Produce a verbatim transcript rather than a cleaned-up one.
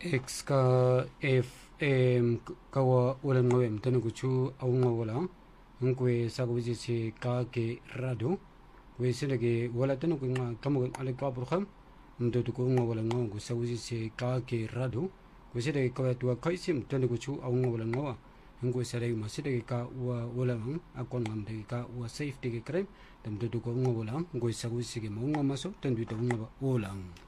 X ka F M kawa ulan ngawem tanu kuchu awunga wala ngwe sagwiji si ka ke rado we sinage wala tanu ku nga kamu ale ka burkham mdo tu ku nga wala ngaw ku sagwiji si ka ke rado we sinage ka tu ka isim tanu kuchu awunga wala ngawa ngwe sare ma sinage ka wa wala ng akon ngam de ka wa safety ke krem tam tu ku nga wala ngwe sagwiji si ke mo nga maso tanu tu nga wala